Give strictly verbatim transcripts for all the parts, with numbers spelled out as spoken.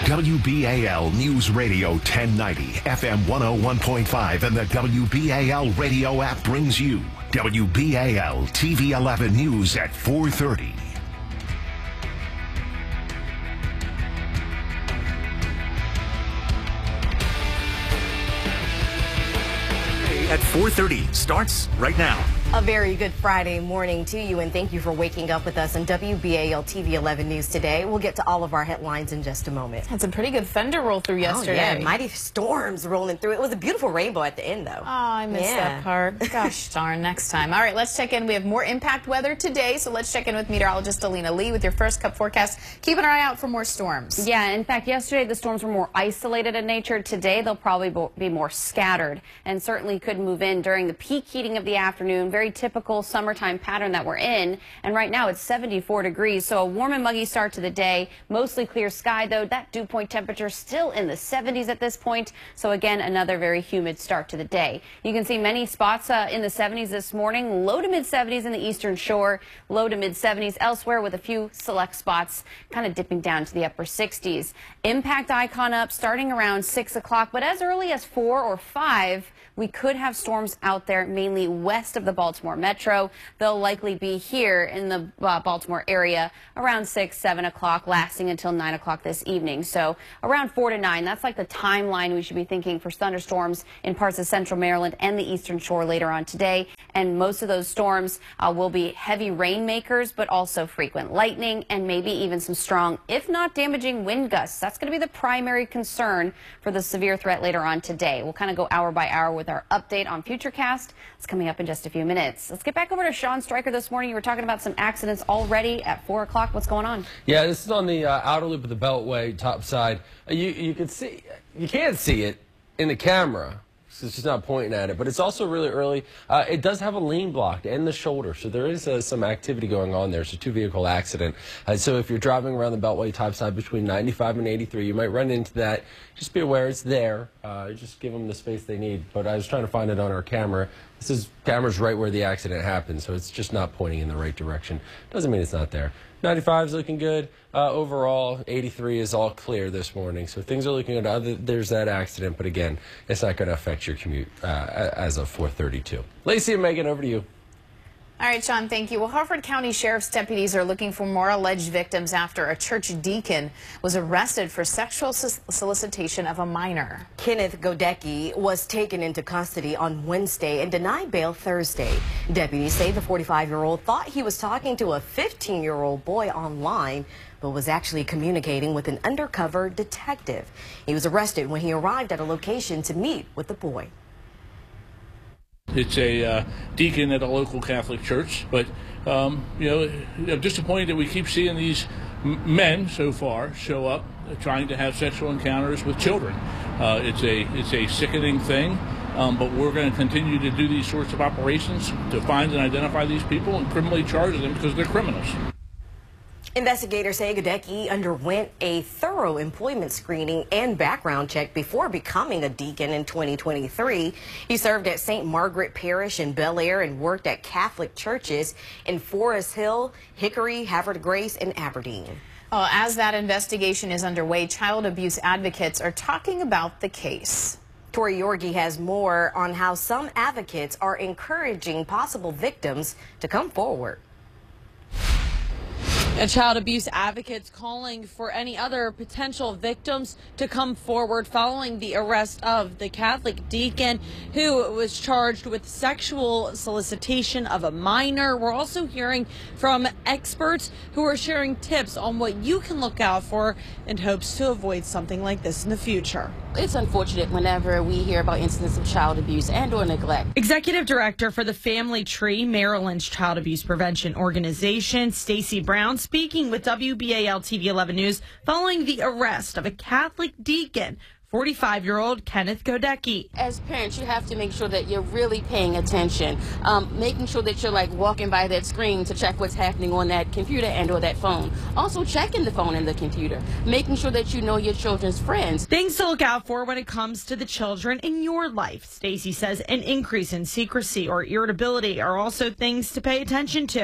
W B A L News Radio ten ninety, F M one oh one point five, and the W B A L radio app brings you W B A L T V eleven News at four thirty. At four thirty starts right now. A very good Friday morning to you, and thank you for waking up with us on W B A L T V eleven News today. We'll get to all of our headlines in just a moment. Had some pretty good thunder roll through yesterday. Oh, yeah, mighty storms rolling through. It was a beautiful rainbow at the end, though. Oh, I missed yeah. that part. Gosh darn, next time. All right, let's check in. We have more impact weather today, so let's check in with meteorologist Alina Lee with your first cup forecast. Keep an eye out for more storms. Yeah, in fact, yesterday the storms were more isolated in nature. Today they'll probably be more scattered and certainly could move in during the peak heating of the afternoon. Very typical summertime pattern that we're in, and right now it's seventy-four degrees, so a warm and muggy start to the day. Mostly clear sky, though. That dew point temperature still in the seventies at this point, so again another very humid start to the day. You can see many spots uh, in the seventies this morning. Low to mid seventies in the eastern shore, low to mid seventies elsewhere, with a few select spots kind of dipping down to the upper sixties. Impact icon up starting around six o'clock, but as early as four or five we could have storms out there, mainly west of the Baltimore metro. They'll likely be here in the uh, Baltimore area around six, seven o'clock, lasting until nine o'clock this evening. So around four to nine, that's like the timeline we should be thinking for thunderstorms in parts of central Maryland and the eastern shore later on today. And most of those storms uh, will be heavy rainmakers, but also frequent lightning and maybe even some strong, if not damaging, wind gusts. That's going to be the primary concern for the severe threat later on today. We'll kind of go hour by hour with our update on Futurecast. It's coming up in just a few minutes. Let's get back over to Sean Stryker this morning. You were talking about some accidents already at four o'clock. What's going on? Yeah, this is on the uh, outer loop of the Beltway, top side. Uh, you you can see, you can't see it in the camera. It's just not pointing at it, but it's also really early. Uh, it does have a lane blocked and the shoulder, so there is uh, some activity going on there. It's a two-vehicle accident. Uh, so if you're driving around the Beltway topside between ninety-five and eighty-three, you might run into that. Just be aware it's there. Uh, just give them the space they need. But I was trying to find it on our camera. This is camera's right where the accident happened, so it's just not pointing in the right direction. Doesn't mean it's not there. ninety-five is looking good. Uh, overall, eighty-three is all clear this morning, so things are looking good. Other, there's that accident, but again, it's not going to affect your commute uh, as of four thirty-two. Lacey and Megan, over to you. All right, Sean, thank you. Well, Harford County Sheriff's deputies are looking for more alleged victims after a church deacon was arrested for sexual solicitation of a minor. Kenneth Godecki was taken into custody on Wednesday and denied bail Thursday. Deputies say the forty-five-year-old thought he was talking to a fifteen-year-old boy online, but was actually communicating with an undercover detective. He was arrested when he arrived at a location to meet with the boy. It's a uh, deacon at a local Catholic church, but um, you know, I'm disappointed that we keep seeing these m men so far show up uh, trying to have sexual encounters with children. Uh, it's a it's a sickening thing, um, but we're going to continue to do these sorts of operations to find and identify these people and criminally charge them because they're criminals. Investigators say Godecki underwent a thorough employment screening and background check before becoming a deacon in twenty twenty-three. He served at Saint Margaret Parish in Bel Air and worked at Catholic churches in Forest Hill, Hickory, Havre de Grace, and Aberdeen. Well, as that investigation is underway, child abuse advocates are talking about the case. Tori Yorgi has more on how some advocates are encouraging possible victims to come forward. And child abuse advocates calling for any other potential victims to come forward following the arrest of the Catholic deacon who was charged with sexual solicitation of a minor. We're also hearing from experts who are sharing tips on what you can look out for in hopes to avoid something like this in the future. It's unfortunate whenever we hear about incidents of child abuse and or neglect. Executive Director for the Family Tree, Maryland's child abuse prevention organization, Stacey Brown, speaking with W B A L T V eleven News following the arrest of a Catholic deacon, forty-five-year-old Kenneth Godecki. As parents, you have to make sure that you're really paying attention, um, making sure that you're like walking by that screen to check what's happening on that computer and or that phone. Also checking the phone and the computer, making sure that you know your children's friends. Things to look out for when it comes to the children in your life. Stacey says an increase in secrecy or irritability are also things to pay attention to.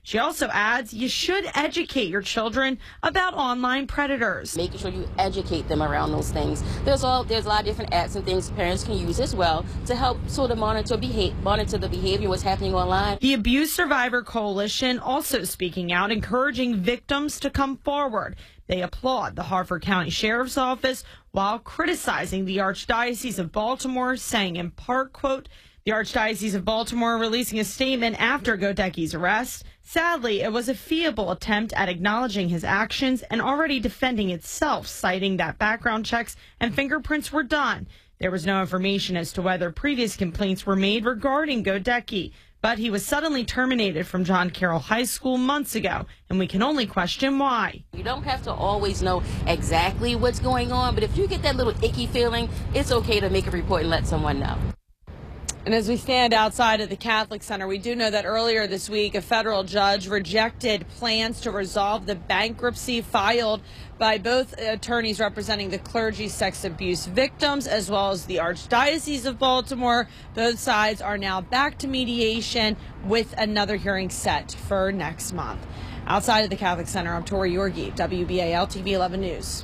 She also adds you should educate your children about online predators. Making sure you educate them around those things. There's all there's a lot of different apps and things parents can use as well to help sort of monitor behave, monitor the behavior, what's happening online. The Abuse Survivor Coalition also speaking out, encouraging victims to come forward. They applaud the Harford County Sheriff's Office while criticizing the Archdiocese of Baltimore, saying in part, quote, the Archdiocese of Baltimore releasing a statement after Godecki's arrest. Sadly, it was a feeble attempt at acknowledging his actions and already defending itself, citing that background checks and fingerprints were done. There was no information as to whether previous complaints were made regarding Godecki, but he was suddenly terminated from John Carroll High School months ago, and we can only question why. You don't have to always know exactly what's going on, but if you get that little icky feeling, it's okay to make a report and let someone know. And as we stand outside of the Catholic Center, we do know that earlier this week, a federal judge rejected plans to resolve the bankruptcy filed by both attorneys representing the clergy sex abuse victims as well as the Archdiocese of Baltimore. Both sides are now back to mediation with another hearing set for next month. Outside of the Catholic Center, I'm Tori Yorgi, W B A L T V eleven News.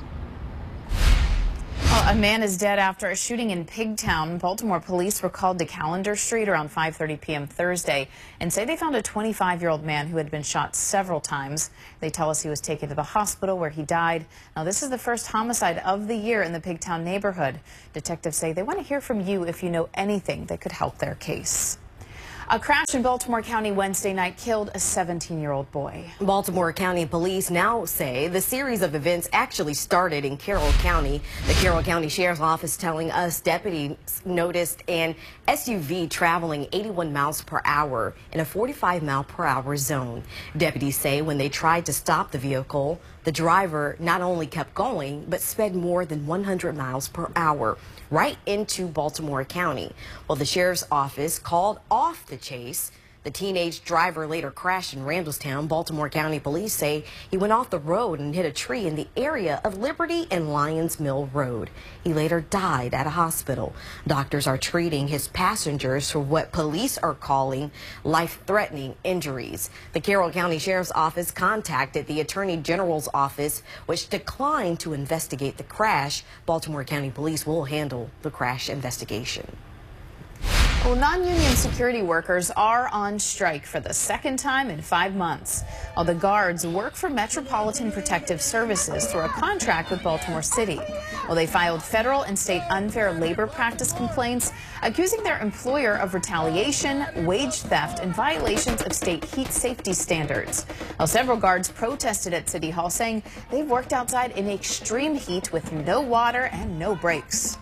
Well, a man is dead after a shooting in Pigtown. Baltimore police were called to Callender Street around five thirty p m Thursday and say they found a twenty-five-year-old man who had been shot several times. They tell us he was taken to the hospital where he died. Now, this is the first homicide of the year in the Pigtown neighborhood. Detectives say they want to hear from you if you know anything that could help their case. A crash in Baltimore County Wednesday night killed a seventeen-year-old boy. Baltimore County Police now say the series of events actually started in Carroll County. The Carroll County Sheriff's Office telling us deputies noticed an S U V traveling eighty-one miles per hour in a forty-five mile per hour zone. Deputies say when they tried to stop the vehicle, the driver not only kept going, but sped more than one hundred miles per hour right into Baltimore County. Well, the Sheriff's Office called off the chase. The teenage driver later crashed in Randallstown. Baltimore County Police say he went off the road and hit a tree in the area of Liberty and Lyons Mill Road. He later died at a hospital. Doctors are treating his passengers for what police are calling life-threatening injuries. The Carroll County Sheriff's Office contacted the Attorney General's office, which declined to investigate the crash. Baltimore County Police will handle the crash investigation. Well, non-union security workers are on strike for the second time in five months. While the guards work for Metropolitan Protective Services through a contract with Baltimore City. Well, they filed federal and state unfair labor practice complaints, accusing their employer of retaliation, wage theft, and violations of state heat safety standards. Well, several guards protested at City Hall, saying they've worked outside in extreme heat with no water and no breaks.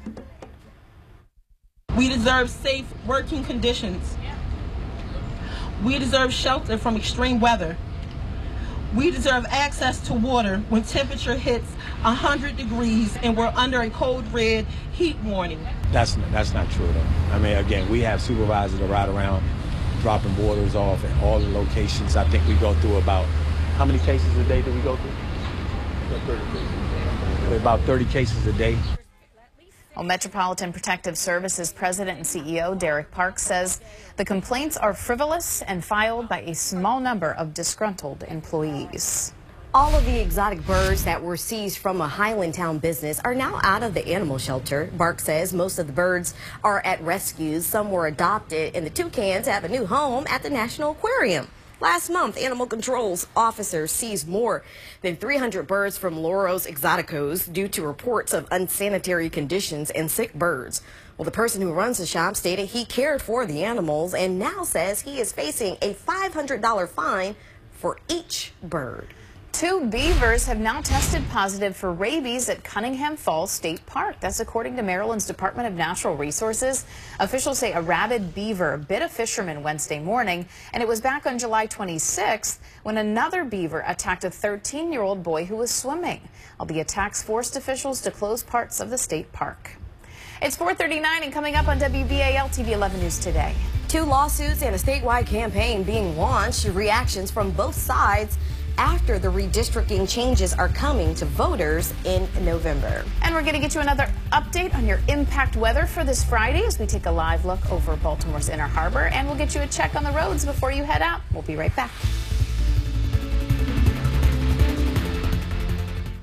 We deserve safe working conditions. We deserve shelter from extreme weather. We deserve access to water when temperature hits one hundred degrees and we're under a code red heat warning. That's not, that's not true, though. I mean, again, we have supervisors that ride around dropping borders off at all the locations. I think we go through about, how many cases a day do we go through? About thirty cases. About thirty cases a day. Well, Metropolitan Protective Services President and C E O Derek Parks says the complaints are frivolous and filed by a small number of disgruntled employees. All of the exotic birds that were seized from a Highlandtown business are now out of the animal shelter. Bark says most of the birds are at rescues. Some were adopted, and the toucans have a new home at the National Aquarium. Last month, Animal Control's officers seized more than three hundred birds from Loros Exoticos due to reports of unsanitary conditions and sick birds. Well, the person who runs the shop stated he cared for the animals and now says he is facing a five hundred dollar fine for each bird. Two beavers have now tested positive for rabies at Cunningham Falls State Park. That's according to Maryland's Department of Natural Resources. Officials say a rabid beaver bit a fisherman Wednesday morning, and it was back on July twenty-sixth when another beaver attacked a thirteen-year-old boy who was swimming. Well, the attacks forced officials to close parts of the state park. It's four thirty-nine and coming up on W B A L T V eleven News Today. Two lawsuits and a statewide campaign being launched. Reactions from both sides after the redistricting changes are coming to voters in November. And we're going to get you another update on your impact weather for this Friday as we take a live look over Baltimore's Inner Harbor, and we'll get you a check on the roads before you head out. We'll be right back.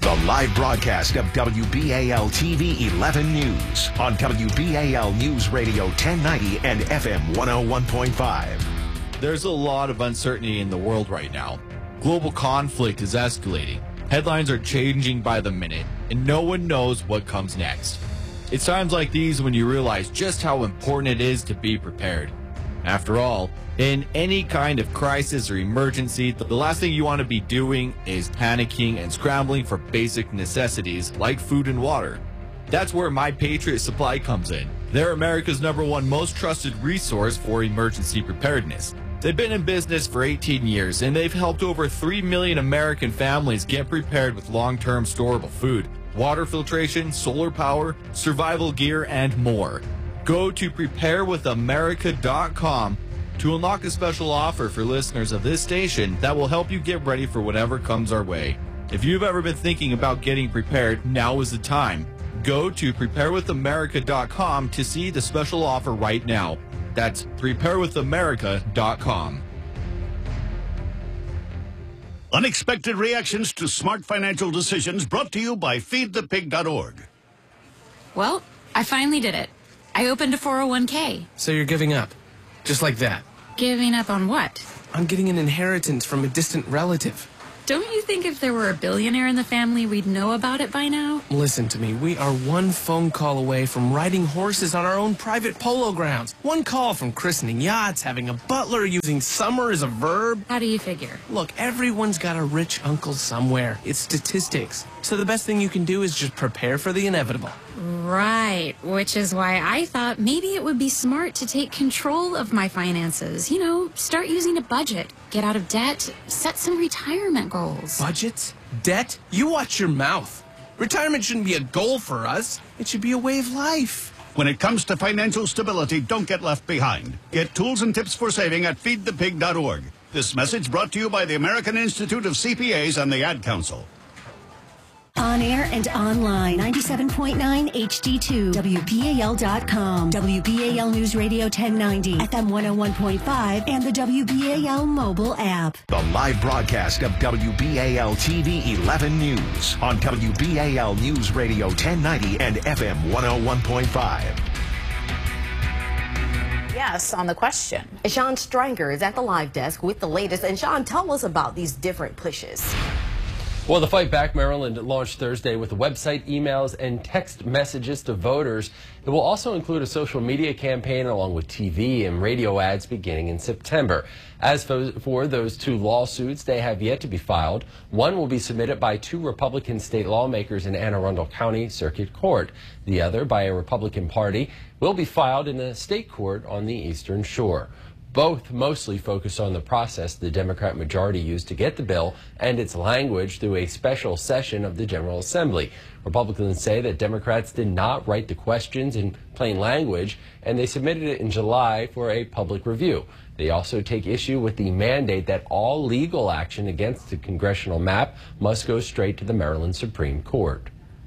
The live broadcast of W B A L T V eleven News on W B A L News Radio ten ninety and F M one oh one point five. There's a lot of uncertainty in the world right now. Global conflict is escalating. Headlines are changing by the minute, and no one knows what comes next. It's times like these when you realize just how important it is to be prepared. After all, in any kind of crisis or emergency, the last thing you want to be doing is panicking and scrambling for basic necessities like food and water. That's where My Patriot Supply comes in. They're America's number one most trusted resource for emergency preparedness. They've been in business for eighteen years, and they've helped over three million American families get prepared with long-term storable food, water filtration, solar power, survival gear, and more. Go to prepare with america dot com to unlock a special offer for listeners of this station that will help you get ready for whatever comes our way. If you've ever been thinking about getting prepared, now is the time. Go to prepare with america dot com to see the special offer right now. That's prepare with america dot com. Unexpected reactions to smart financial decisions brought to you by feed the pig dot org. Well, I finally did it. I opened a four oh one k. So you're giving up? Just like that? Giving up on what? On getting an inheritance from a distant relative. Don't you think if there were a billionaire in the family, we'd know about it by now? Listen to me. We are one phone call away from riding horses on our own private polo grounds. One call from christening yachts, having a butler, using summer as a verb. How do you figure? Look, everyone's got a rich uncle somewhere. It's statistics. So the best thing you can do is just prepare for the inevitable. Right, which is why I thought maybe it would be smart to take control of my finances. You know, start using a budget, get out of debt, set some retirement goals. Budgets? Debt? You watch your mouth. Retirement shouldn't be a goal for us. It should be a way of life. When it comes to financial stability, don't get left behind. Get tools and tips for saving at feed the pig dot org. This message brought to you by the American Institute of C P As and the Ad Council. On air and online, ninety-seven point nine H D two, W B A L dot com, W B A L News Radio ten ninety, F M one oh one point five, and the W B A L mobile app. The live broadcast of W B A L T V eleven News on W B A L News Radio ten ninety and F M one oh one point five. Yes, on the question. Sean Stryker is at the live desk with the latest. And Sean, tell us about these different pushes. Well, the Fight Back Maryland launched Thursday with website, emails, and text messages to voters. It will also include a social media campaign along with T V and radio ads beginning in September. As for those two lawsuits, they have yet to be filed. One will be submitted by two Republican state lawmakers in Anne Arundel County Circuit Court. The other, by a Republican party, will be filed in a state court on the Eastern Shore. Both mostly focus on the process the Democrat majority used to get the bill and its language through a special session of the General Assembly. Republicans say that Democrats did not write the questions in plain language, and they submitted it in July for a public review. They also take issue with the mandate that all legal action against the congressional map must go straight to the Maryland Supreme Court.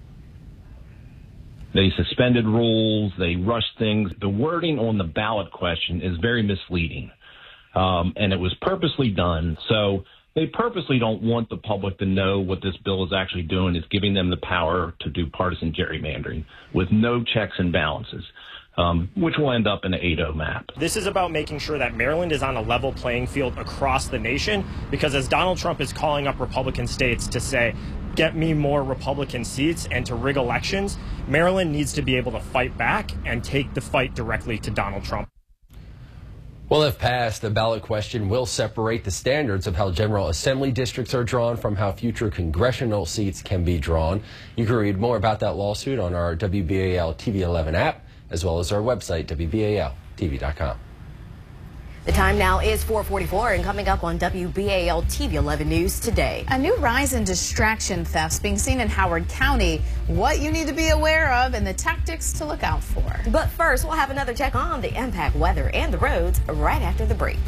They suspended rules, they rushed things. The wording on the ballot question is very misleading, um, and it was purposely done. So they purposely don't want the public to know what this bill is actually doing. It's giving them the power to do partisan gerrymandering with no checks and balances, um, which will end up in the eight oh map. This is about making sure that Maryland is on a level playing field across the nation, because as Donald Trump is calling up Republican states to say, get me more Republican seats and to rig elections, Maryland needs to be able to fight back and take the fight directly to Donald Trump. Well, if passed, the ballot question will separate the standards of how General Assembly districts are drawn from how future congressional seats can be drawn. You can read more about that lawsuit on our W B A L T V eleven app, as well as our website, W B A L T V dot com. The time now is four forty-four, and coming up on W B A L T V eleven News today. A new rise in distraction thefts being seen in Howard County. What you need to be aware of and the tactics to look out for. But first, we'll have another check on the impact weather and the roads right after the break.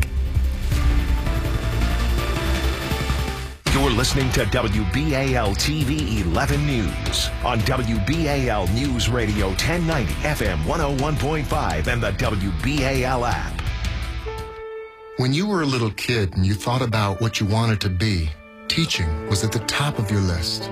You're listening to W B A L T V eleven News on W B A L News Radio ten ninety, F M one oh one point five, and the W B A L app. When you were a little kid and you thought about what you wanted to be, teaching was at the top of your list.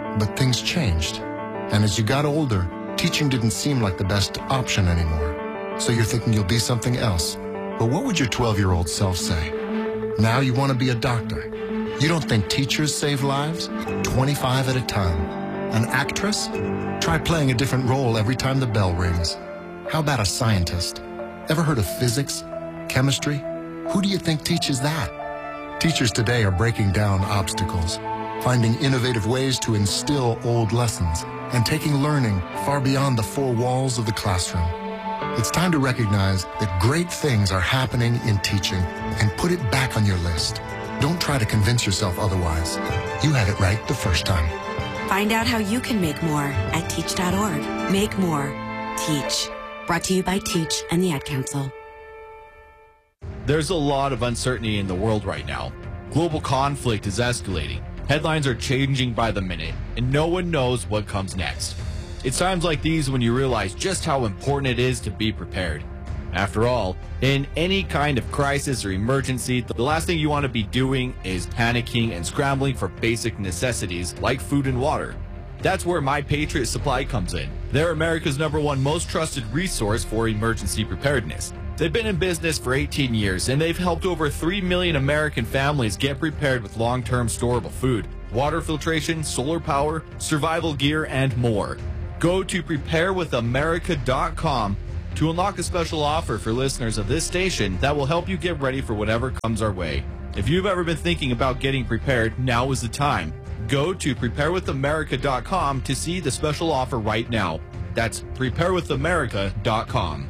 But things changed. And as you got older, teaching didn't seem like the best option anymore. So you're thinking you'll be something else. But what would your twelve-year-old self say? Now you want to be a doctor. You don't think teachers save lives? twenty-five at a time. An actress? Try playing a different role every time the bell rings. How about a scientist? Ever heard of physics? Chemistry? Who do you think teaches that? Teachers today are breaking down obstacles, finding innovative ways to instill old lessons, and taking learning far beyond the four walls of the classroom. It's time to recognize that great things are happening in teaching and put it back on your list. Don't try to convince yourself otherwise. You had it right the first time. Find out how you can make more at teach dot org. Make more. Teach. Brought to you by Teach and the Ad Council. There's a lot of uncertainty in the world right now. Global conflict is escalating. Headlines are changing by the minute, and no one knows what comes next. It's times like these when you realize just how important it is to be prepared. After all, in any kind of crisis or emergency, the last thing you want to be doing is panicking and scrambling for basic necessities like food and water. That's where My Patriot Supply comes in. They're America's number one most trusted resource for emergency preparedness. They've been in business for eighteen years, and they've helped over three million American families get prepared with long-term storable food, water filtration, solar power, survival gear, and more. Go to prepare with america dot com to unlock a special offer for listeners of this station that will help you get ready for whatever comes our way. If you've ever been thinking about getting prepared, now is the time. Go to prepare with america dot com to see the special offer right now. That's prepare with america dot com.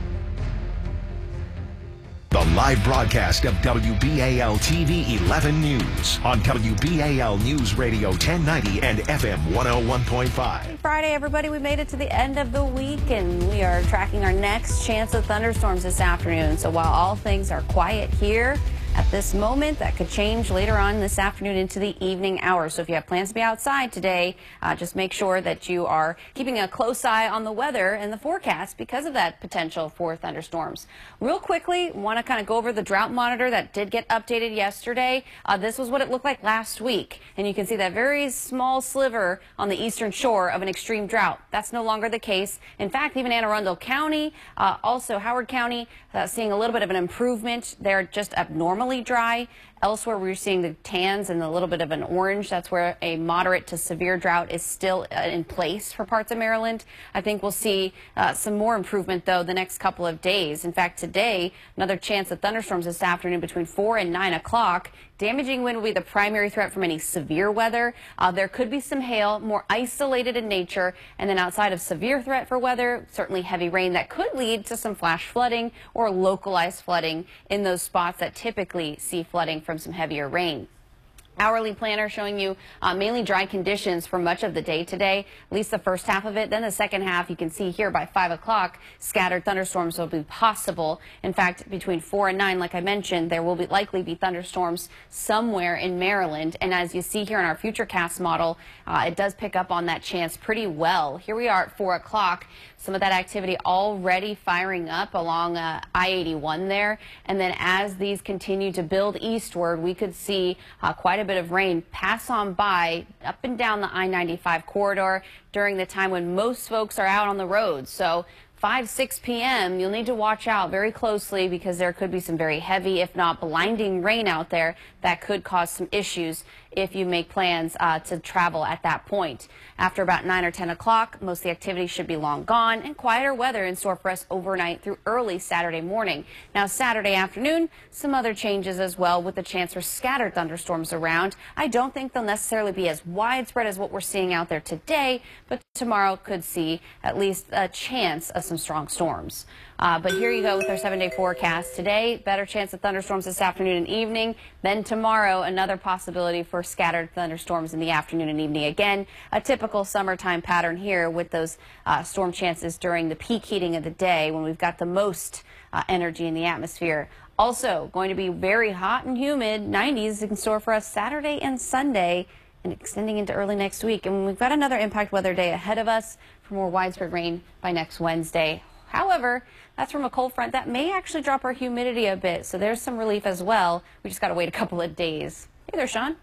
The live broadcast of W B A L T V eleven News on W B A L News Radio ten ninety and F M one oh one point five. Friday, everybody, we made it to the end of the week, and we are tracking our next chance of thunderstorms this afternoon. So while all things are quiet here at this moment, that could change later on this afternoon into the evening hours. So if you have plans to be outside today, uh, just make sure that you are keeping a close eye on the weather and the forecast because of that potential for thunderstorms. Real quickly, want to kind of go over the drought monitor that did get updated yesterday. Uh, this was what it looked like last week, and you can see that very small sliver on the eastern shore of an extreme drought. That's no longer the case. In fact, even Anne Arundel County, uh, also Howard County, uh, seeing a little bit of an improvement. They're just abnormally dry. Elsewhere, we're seeing the tans and a little bit of an orange. That's where a moderate to severe drought is still uh, in place for parts of Maryland. I think we'll see uh, some more improvement, though, the next couple of days. In fact, today, another chance of thunderstorms this afternoon between four and nine o'clock. Damaging wind will be the primary threat from any severe weather. Uh, there could be some hail, more isolated in nature, and then outside of severe threat for weather, certainly heavy rain that could lead to some flash flooding or localized flooding in those spots that typically see flooding from some heavier rain. Hourly planner showing you uh, mainly dry conditions for much of the day today, at least the first half of it. Then the second half, you can see here by five o'clock, scattered thunderstorms will be possible. In fact, between four and nine, like I mentioned, there will be likely be thunderstorms somewhere in Maryland. And as you see here in our Futurecast model, uh, it does pick up on that chance pretty well. Here we are at four o'clock. Some of that activity already firing up along uh, I eighty-one there. And then as these continue to build eastward, we could see uh, quite a bit of rain pass on by up and down the I ninety-five corridor during the time when most folks are out on the road. So five, six p m, you'll need to watch out very closely because there could be some very heavy, if not blinding rain out there that could cause some issues if you make plans uh, to travel at that point. After about nine or ten o'clock, most of the activity should be long gone and quieter weather in store for us overnight through early Saturday morning. Now, Saturday afternoon, some other changes as well with the chance for scattered thunderstorms around. I don't think they'll necessarily be as widespread as what we're seeing out there today, but tomorrow could see at least a chance of some strong storms. Uh, but here you go with our seven-day forecast. Today, better chance of thunderstorms this afternoon and evening. Then tomorrow, another possibility for scattered thunderstorms in the afternoon and evening. Again, a typical summertime pattern here with those uh, storm chances during the peak heating of the day when we've got the most uh, energy in the atmosphere. Also, going to be very hot and humid, nineties in store for us Saturday and Sunday, and extending into early next week. And we've got another impact weather day ahead of us for more widespread rain by next Wednesday. However, that's from a cold front that may actually drop our humidity a bit, so there's some relief as well. We just got to wait a couple of days. Hey there, Sean.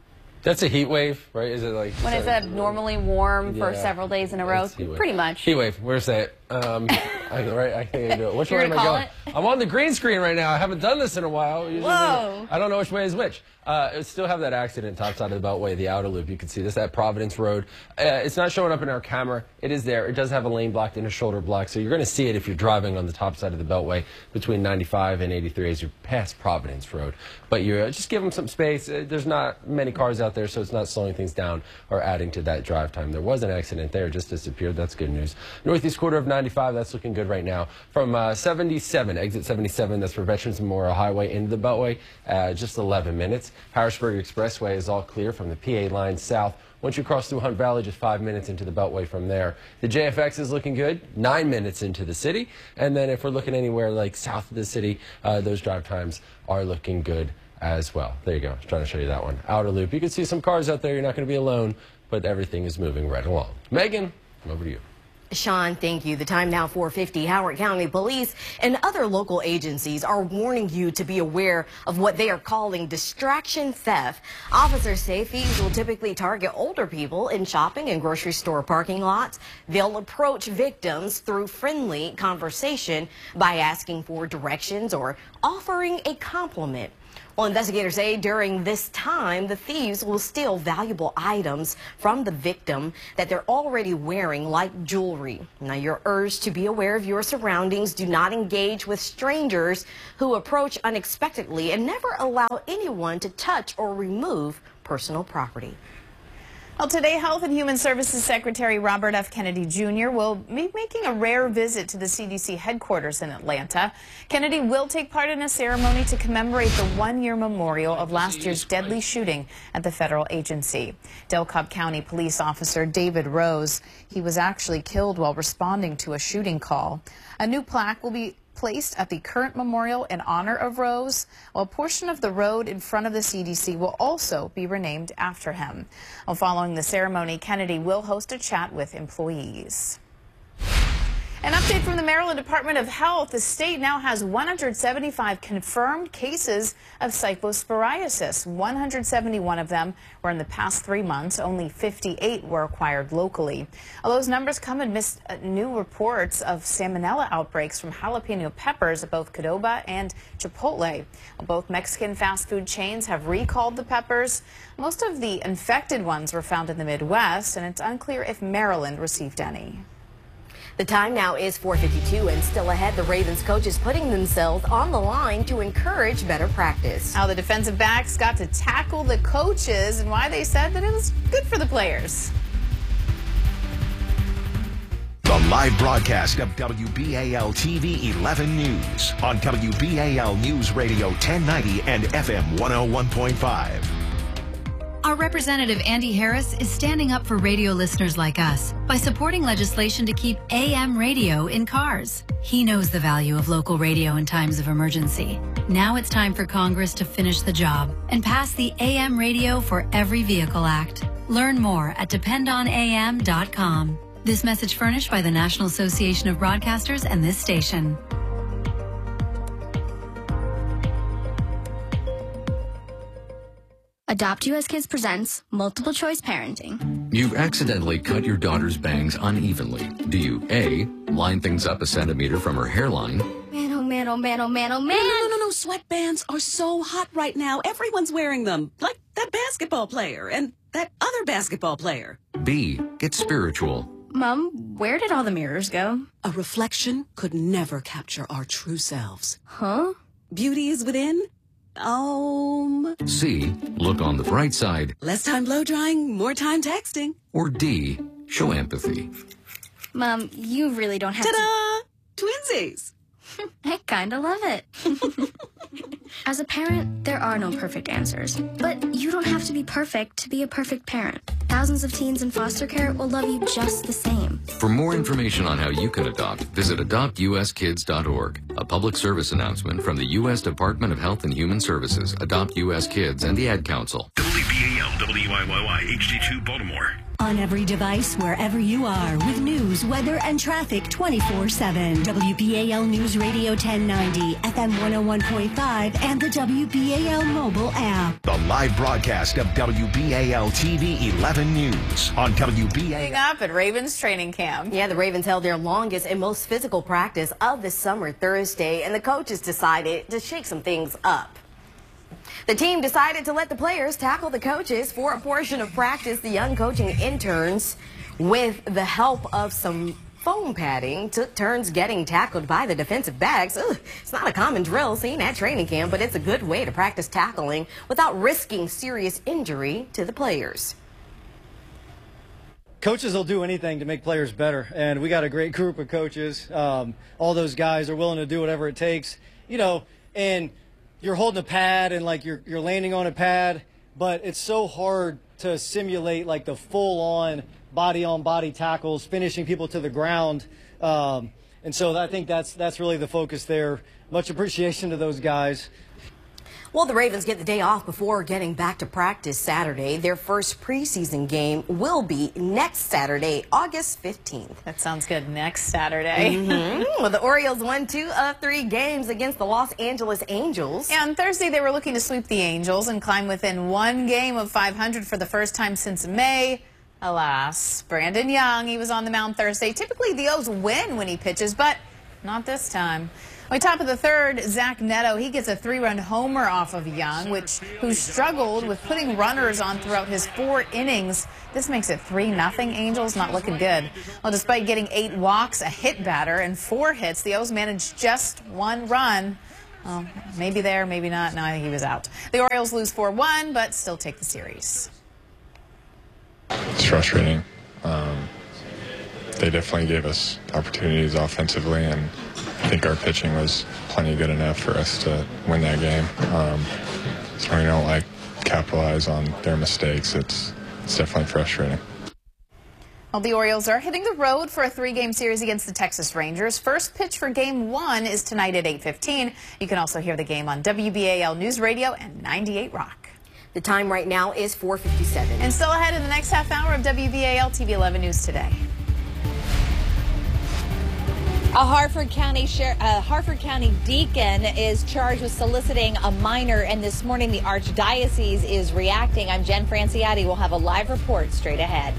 That's a heat wave, right? Is it like When it's abnormally warm for Yeah. several days in a row? Pretty much. Heat wave. Where's that? Um, I, right, I can't do it. Which You're way am I gonna call going? I'm on the green screen right now. I haven't done this in a while. Usually Whoa. I don't know which way is which. Uh, it still have that accident top side of the Beltway, the outer loop. You can see this at Providence Road. Uh, it's not showing up in our camera. It is there. It does have a lane blocked and a shoulder block, so you're going to see it if you're driving on the top side of the Beltway between ninety-five and eighty-three as you pass Providence Road. But you uh, just give them some space. Uh, there's not many cars out there, so it's not slowing things down or adding to that drive time. There was an accident there. It just disappeared. That's good news. Northeast quarter of ninety-five, that's looking good right now. From uh, seventy-seven, exit seventy-seven, that's for Veterans Memorial Highway into the Beltway, uh, just eleven minutes. Harrisburg Expressway is all clear from the P A line south. Once you cross through Hunt Valley, just five minutes into the Beltway from there. The J F X is looking good, nine minutes into the city. And then if we're looking anywhere like south of the city, uh, those drive times are looking good as well. There you go. I was trying to show you that one. Outer loop. You can see some cars out there. You're not going to be alone, but everything is moving right along. Megan, over to you. Sean, thank you. The time now, four fifty. Howard County Police and other local agencies are warning you to be aware of what they are calling distraction theft. Officers say thieves will typically target older people in shopping and grocery store parking lots. They'll approach victims through friendly conversation by asking for directions or offering a compliment. Well, investigators say during this time, the thieves will steal valuable items from the victim that they're already wearing, like jewelry. Now, you're urged to be aware of your surroundings. Do not engage with strangers who approach unexpectedly, and never allow anyone to touch or remove personal property. Well, today, Health and Human Services Secretary Robert F. Kennedy Junior will be making a rare visit to the C D C headquarters in Atlanta. Kennedy will take part in a ceremony to commemorate the one-year memorial of last year's deadly shooting at the federal agency. Del Cobb County police officer David Rose, he was actually killed while responding to a shooting call. A new plaque will be placed at the current memorial in honor of Rose, while a portion of the road in front of the C D C will also be renamed after him. Well, following the ceremony, Kennedy will host a chat with employees. An update from the Maryland Department of Health. The state now has one hundred seventy-five confirmed cases of cyclosporiasis. one hundred seventy-one of them were in the past three months. Only fifty-eight were acquired locally. All those numbers come amidst new reports of salmonella outbreaks from jalapeno peppers at both Qdoba and Chipotle. Both Mexican fast food chains have recalled the peppers. Most of the infected ones were found in the Midwest, and it's unclear if Maryland received any. The time now is four fifty-two, and still ahead, the Ravens coaches putting themselves on the line to encourage better practice. How the defensive backs got to tackle the coaches and why they said that it was good for the players. The live broadcast of W B A L T V eleven News on W B A L News Radio ten ninety and F M one oh one point five. Our Representative Andy Harris is standing up for radio listeners like us by supporting legislation to keep A M radio in cars. He knows the value of local radio in times of emergency. Now it's time for Congress to finish the job and pass the A M Radio for Every Vehicle Act. Learn more at depend on A M dot com. This message furnished by the National Association of Broadcasters and this station. Adopt U S Kids presents Multiple Choice Parenting. You've accidentally cut your daughter's bangs unevenly. Do you A, line things up a centimeter from her hairline? Man, oh man, oh man, oh man, oh man. No, no, no, no, sweatbands are so hot right now. Everyone's wearing them. Like that basketball player and that other basketball player. B, get spiritual. Mom, where did all the mirrors go? A reflection could never capture our true selves. Huh? Beauty is within. Um. C, look on the bright side. Less time blow drying, more time texting. Or D, show empathy. Mom, you really don't have Ta-da! to... Twinsies! I kinda love it. As a parent, there are no perfect answers. But you don't have to be perfect to be a perfect parent. Thousands of teens in foster care will love you just the same. For more information on how you can adopt, visit adopt U S kids dot org. A public service announcement from the U S Department of Health and Human Services, Adopt U S Kids, and the Ad Council. W B A L W I Y Y H D two Baltimore. On every device, wherever you are, with news, weather, and traffic twenty-four seven. W B A L News Radio ten ninety, F M one oh one point five, and the W B A L mobile app. The live broadcast of W B A L T V eleven News on W B A L. Up at Ravens training camp. Yeah, the Ravens held their longest and most physical practice of the summer Thursday, and the coaches decided to shake some things up. The team decided to let the players tackle the coaches for a portion of practice. The young coaching interns, with the help of some foam padding, took turns getting tackled by the defensive backs. Ugh, it's not a common drill seen at training camp, but it's a good way to practice tackling without risking serious injury to the players. Coaches will do anything to make players better, and we got a great group of coaches. Um, all those guys are willing to do whatever it takes, you know, and you're holding a pad and like you're you're landing on a pad, but it's so hard to simulate like the full-on body-on-body tackles, finishing people to the ground. Um, and so I think that's that's really the focus there. Much appreciation to those guys. Well, the Ravens get the day off before getting back to practice Saturday. Their first preseason game will be next Saturday, August fifteenth. That sounds good. Next Saturday. Mm-hmm. Well, the Orioles won two of three games against the Los Angeles Angels. And on Thursday, they were looking to sweep the Angels and climb within one game of five hundred for the first time since May. Alas, Brandon Young, he was on the mound Thursday. Typically, the O's win when he pitches, but not this time. On top of the third, Zach Neto, he gets a three-run homer off of Young, which who struggled with putting runners on throughout his four innings. This makes it three nothing. Angels not looking good. Well, despite getting eight walks, a hit batter, and four hits, the O's managed just one run. Well, maybe there, maybe not. No, I think he was out. The Orioles lose four one, but still take the series. It's frustrating. Um, they definitely gave us opportunities offensively, and I think our pitching was plenty good enough for us to win that game. Um, so when you don't like capitalize on their mistakes, it's it's definitely frustrating. Well, the Orioles are hitting the road for a three-game series against the Texas Rangers. First pitch for game one is tonight at eight fifteen. You can also hear the game on W B A L News Radio and ninety-eight Rock. The time right now is four fifty-seven. And still ahead in the next half hour of W B A L T V eleven News Today. A Harford County Sher uh, Harford County deacon is charged with soliciting a minor, and this morning the Archdiocese is reacting. I'm Jen Franciotti. We'll have a live report straight ahead.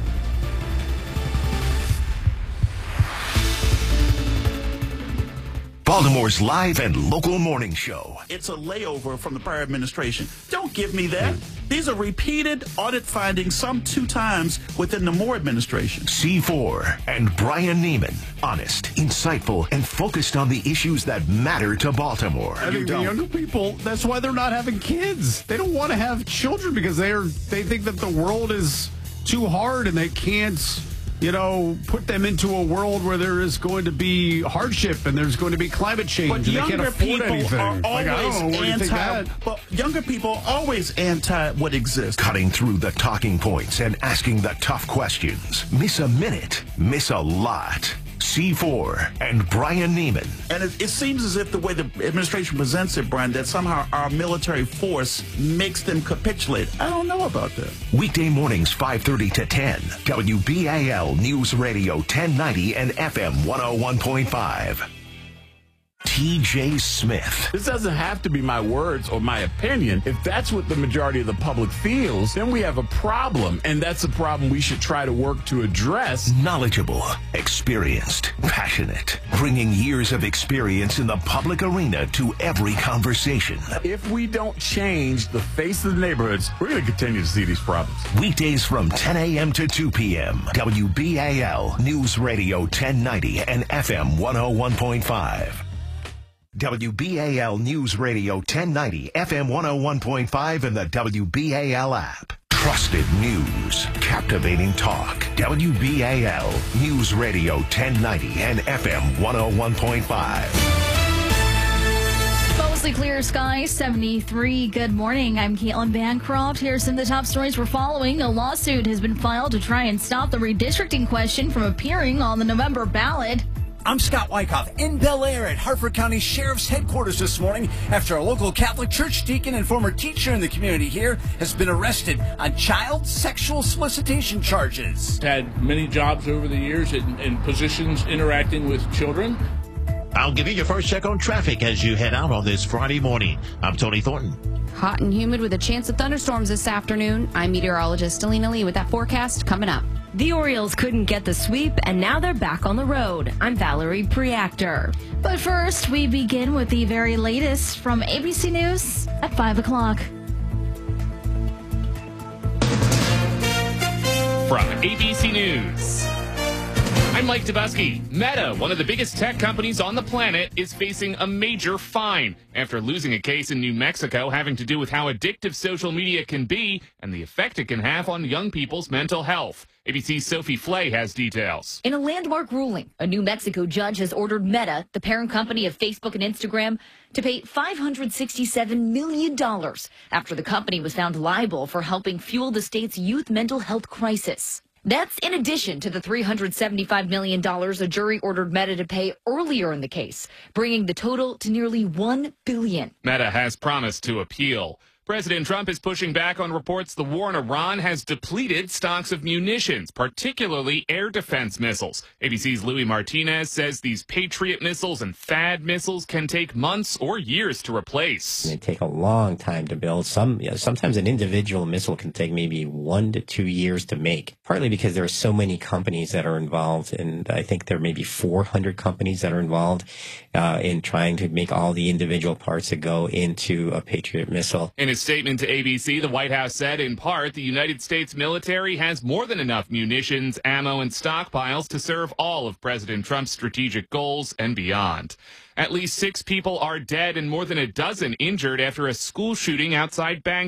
Baltimore's live and local morning show. It's a layover from the prior administration. Don't give me that. These are repeated audit findings, some two times within the Moore administration. C four and Brian Neiman. Honest, insightful, and focused on the issues that matter to Baltimore. I think the younger people, that's why they're not having kids. They don't want to have children because they're they think that the world is too hard and they can't, you know, put them into a world where there is going to be hardship and there's going to be climate change, But and they can't younger afford people anything. are Like, I don't always know, where do you think anti. that? But younger people are always anti what exists. Cutting through the talking points and asking the tough questions. Miss a minute, miss a lot. C four and Brian Neiman. And it, it seems as if the way the administration presents it, Brian, that somehow our military force makes them capitulate. I don't know about that. Weekday mornings five thirty to ten. W B A L News Radio ten ninety and F M one oh one point five. T J Smith. This doesn't have to be my words or my opinion. If that's what the majority of the public feels, then we have a problem, and that's a problem we should try to work to address. Knowledgeable, experienced, passionate, bringing years of experience in the public arena to every conversation. If we don't change the face of the neighborhoods, we're going to continue to see these problems. Weekdays from ten a.m. to two p.m. W B A L News Radio ten ninety and F M one oh one point five. W B A L News Radio ten ninety, F M one oh one point five, and the W B A L app. Trusted news, captivating talk. W B A L News Radio ten ninety and F M one oh one point five. Mostly clear skies, seventy-three. Good morning. I'm Caitlin Bancroft. Here's some of the top stories we're following. A lawsuit has been filed to try and stop the redistricting question from appearing on the November ballot. I'm Scott Wyckoff in Bel Air at Harford County Sheriff's Headquarters this morning after a local Catholic church deacon and former teacher in the community here has been arrested on child sexual solicitation charges. Had many jobs over the years in, in positions interacting with children. I'll give you your first check on traffic as you head out on this Friday morning. I'm Tony Thornton. Hot and humid with a chance of thunderstorms this afternoon. I'm meteorologist Alina Lee with that forecast coming up. The Orioles couldn't get the sweep, and now they're back on the road. I'm Valerie Preactor. But first, we begin with the very latest from A B C News at five o'clock. From A B C News, I'm Mike Dubusky. Meta, one of the biggest tech companies on the planet, is facing a major fine after losing a case in New Mexico having to do with how addictive social media can be and the effect it can have on young people's mental health. A B C's Sophie Flay has details. In a landmark ruling, a New Mexico judge has ordered Meta, the parent company of Facebook and Instagram, to pay five hundred sixty-seven million dollars after the company was found liable for helping fuel the state's youth mental health crisis. That's in addition to the three hundred seventy-five million dollars a jury ordered Meta to pay earlier in the case, bringing the total to nearly one billion dollars. Meta has promised to appeal. President Trump is pushing back on reports the war in Iran has depleted stocks of munitions, particularly air defense missiles. A B C's Louis Martinez says these Patriot missiles and THAAD missiles can take months or years to replace. They take a long time to build. Some, you know, sometimes an individual missile can take maybe one to two years to make, partly because there are so many companies that are involved, and I think there may be four hundred companies that are involved uh, in trying to make all the individual parts that go into a Patriot missile. In his statement to A B C, the White House said, in part, the United States military has more than enough munitions, ammo, and stockpiles to serve all of President Trump's strategic goals and beyond. At least six people are dead and more than a dozen injured after a school shooting outside Bangkok.